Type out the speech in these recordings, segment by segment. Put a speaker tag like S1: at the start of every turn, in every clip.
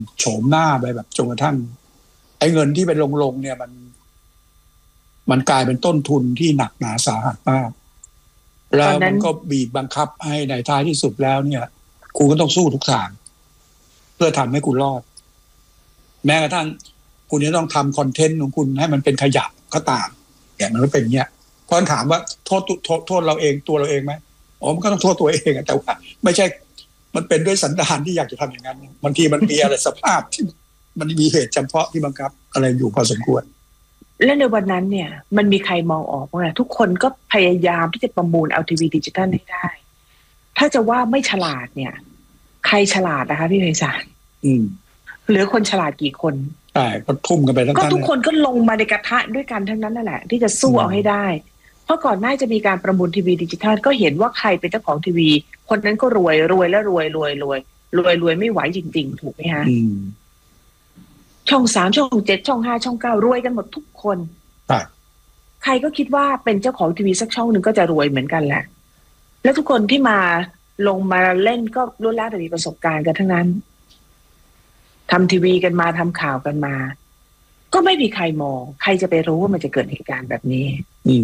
S1: โฉมหน้าไปแบบจนกระทั่งไอ้เงินที่เป็นลงเนี่ยมันกลายเป็นต้นทุนที่หนักหนาสาหัสมากแล้วมันก็บีบบังคับให้ในท้ายที่สุดแล้วเนี่ยคุณก็ต้องสู้ทุกทางเพื่อทำให้คุณรอดแม้กระทั่งคุณจะต้องทำคอนเทนต์ของคุณให้มันเป็นขยะก็ตามอย่างมันก็เป็นเงี้ยเพราะถามว่าโทษเราเองตัวเราเองไหมมันก็ต้องโทษตัวเองแต่ว่าไม่ใช่มันเป็นด้วยสันดานที่อยากจะทำอย่างนั้นบางทีมันมีอะไรสภาพที่มันมีเหตุจำเพาะที่บังคับอะไรอยู่พอสมควร
S2: และในวันนั้นเนี่ยมันมีใครมองออกว่าทุกคนก็พยายามที่จะประมูลเอาทีวีดิจิทัลให้ได้ถ้าจะว่าไม่ฉลาดเนี่ยใครฉลาดนะคะพี่ไพศาลเหลือคนฉลาดกี่คน
S1: ใช่ก็ทุ่มกันไปทั้งนั้น
S2: ก็ทุกคนก็ลงมาในกระทะด้วยกันทั้งนั้นนั่นแหละที่จะสู้เอาให้ได้เพราะก่อนหน้าจะมีการประมูลทีวีดิจิทัลก็เห็นว่าใครเป็นเจ้าของทีวีคนนั้นก็รวยและรวยไม่ไหวจริงๆถูกไหมฮะช่อง3ช่อง7ช่อง5ช่อง9รวยกันหมดทุกคนใครก็คิดว่าเป็นเจ้าของทีวีสักช่องหนึ่งก็จะรวยเหมือนกันแหละแล้วทุกคนที่มาลงมาเล่นก็ล้วนแล้วแต่มีประสบการณ์กันทั้งนั้นทำทีวีกันมาทำข่าวกันมาก็ไม่มีใครมองใครจะไปรู้ว่ามันจะเกิดเหตุการณ์แบบนี้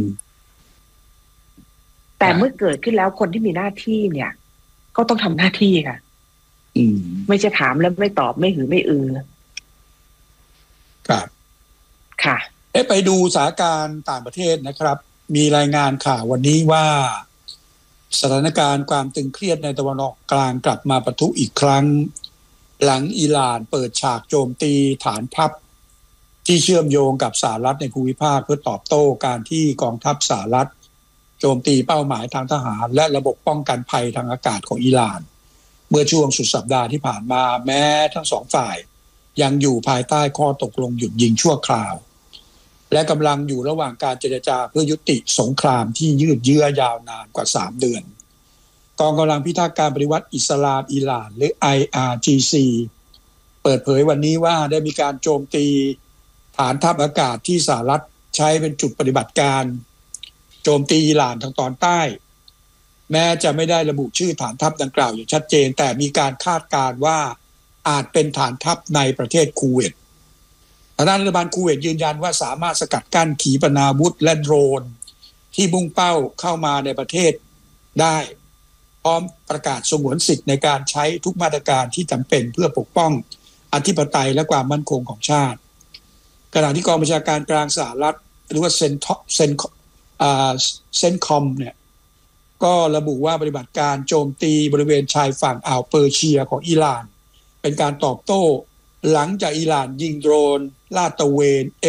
S2: แต่เมื่อเกิดขึ้นแล้วคนที่มีหน้าที่เนี่ยก็ต้องทำหน้าที่ค่ะไม่ใช่ถามแล้วไม่ตอบไม่หือไม่อือ
S1: ครับ
S2: ค่ะ
S1: ไปดูสถานการณ์ต่างประเทศนะครับมีรายงานข่าววันนี้ว่าสถานการณ์ความตึงเครียดในตะวันออกกลางกลับมาปะทุอีกครั้งหลังอิหร่านเปิดฉากโจมตีฐานทัพที่เชื่อมโยงกับสหรัฐในภูมิภาคเพื่อตอบโต้การที่กองทัพสหรัฐโจมตีเป้าหมายทางทหารและระบบป้องกันภัยทางอากาศของอิหร่านเมื่อช่วงสุดสัปดาห์ที่ผ่านมาแม้ทั้งสองฝ่ายยังอยู่ภายใต้ข้อตกลงหยุดยิงชั่วคราวและกำลังอยู่ระหว่างการเจรจาเพื่อยุติสงครามที่ยืดเยื้อยาวนานกว่า3 เดือนกองกำลังพิทักษ์การปฏิวัติอิสลามอิหร่านหรือ IRGC เปิดเผยวันนี้ว่าได้มีการโจมตีฐานทัพอากาศที่สหรัฐใช้เป็นจุดปฏิบัติการโจมตีอิหร่านทางตอนใต้แม้จะไม่ได้ระบุชื่อฐานทัพดังกล่าวอย่างชัดเจนแต่มีการคาดการณ์ว่าอาจเป็นฐานทัพในประเทศคูเวตทางด้านรัฐบาลคูเวตยืนยันว่าสามารถสกัดกั้นขีปนาวุธและโดรนที่มุ่งเป้าเข้ามาในประเทศได้พร้อมประกาศสงวนสิทธิ์ในการใช้ทุกมาตรการที่จำเป็นเพื่อปกป้องอธิปไตยและความมั่นคงของชาติขณะที่กองบัญชาการกลางสหรัฐหรือว่าเซนคอมเนี่ยก็ระบุว่าปฏิบัติการโจมตีบริเวณชายฝั่งอ่าวเปอร์เซียของอิหร่านเป็นการตอบโต้หลังจากอิหร่านยิงโดรนลาดตระเวน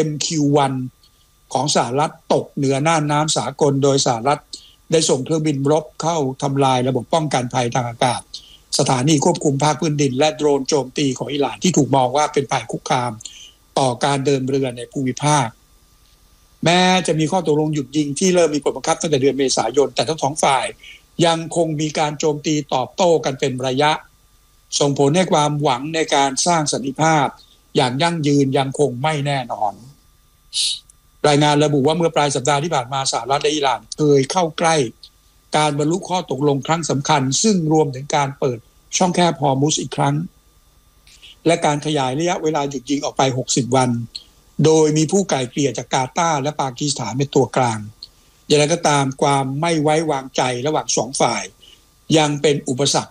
S1: MQ-1 ของสหรัฐตกเหนือน่านน้ำสากลโดยสหรัฐได้ส่งเครื่องบินรบเข้าทำลายระบบป้องกันภัยทางอากาศสถานีควบคุมภาคพื้นดินและโดรนโจมตีของอิหร่านที่ถูกมองว่าเป็นภัยคุกคามต่อการเดินเรือในภูมิภาคแม้จะมีข้อตกลงหยุดยิงที่เริ่มมีผลบังคับตั้งแต่เดือนเมษายนแต่ทั้งสองฝ่ายยังคงมีการโจมตีตอบโต้กันเป็นระยะส่งผลให้ความหวังในการสร้างสันติภาพอย่างยั่งยืนยังคงไม่แน่นอนรายงานระบุว่าเมื่อปลายสัปดาห์ที่ผ่านมาสหรัฐและอิหร่านเคยเข้าใกล้การบรรลุข้อตกลงครั้งสำคัญซึ่งรวมถึงการเปิดช่องแคบฮอร์มุซอีกครั้งและการขยายระยะเวลาหยุดยิงออกไป60 วันโดยมีผู้ไกล่เกลี่ยจากกาตาร์และปากีสถานเป็นตัวกลางอย่างไรก็ตามความไม่ไว้วางใจระหว่างสองฝ่ายยังเป็นอุปสรรค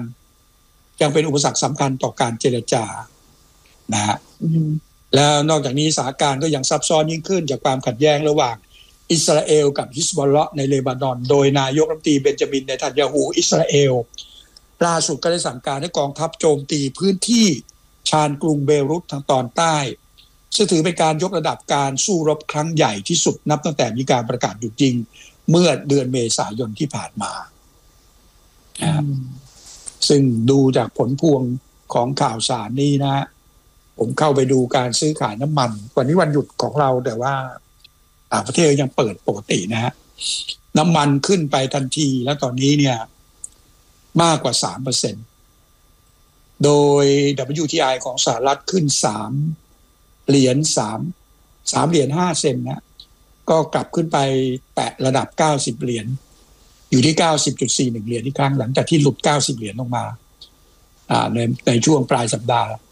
S1: สำคัญต่อการเจรจานะฮะแล้วนอกจากนี้สถานการณ์ก็ยังซับซ้อนยิ่งขึ้นจากความขัดแย้งระหว่างอิสราเอลกับฮิซบอลเลาะห์ในเลบานอนโดยนายกรัฐมนตรีเบนจามินเนทันยาฮูอิสราเอลล่าสุดก็ได้สั่งการให้กองทัพโจมตีพื้นที่ชานกรุงเบรุตทางตอนใต้ซึ่งถือเป็นการยกระดับการสู้รบครั้งใหญ่ที่สุดนับตั้งแต่มีการประกาศหยุดยิงเมื่อเดือนเมษายนที่ผ่านมาซึ่งดูจากผลพวงของข่าวสารนี้นะผมเข้าไปดูการซื้อขายน้ำมันวันนี้วันหยุดของเราแต่ว่าต่างประเทศยังเปิดปกตินะฮะน้ำมันขึ้นไปทันทีแล้วตอนนี้เนี่ยมากกว่า 3% โดย WTI ของสหรัฐขึ้น3 เหรียญ5 เซนต์นะก็กลับขึ้นไปแตะระดับ90 เหรียญอยู่ที่ 90.41 เหรียญอีกครั้งหลังจากที่หลุด90 เหรียญลงมาในช่วงปลายสัปดาห์